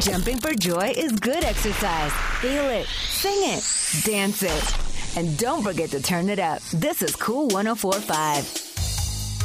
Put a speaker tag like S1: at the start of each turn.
S1: Jumping for joy is good exercise. Feel it, sing it, dance it. And don't forget to turn it up. This is Cool 104.5.